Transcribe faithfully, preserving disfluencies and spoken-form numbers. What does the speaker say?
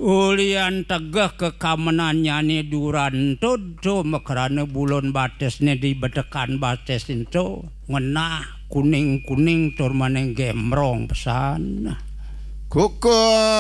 Ulian tegah kekamenannya ni duran todo makarana bulan batesnya di bedekan bates itu ngenah kuning-kuning tur maneng gemrong pesan. Kuku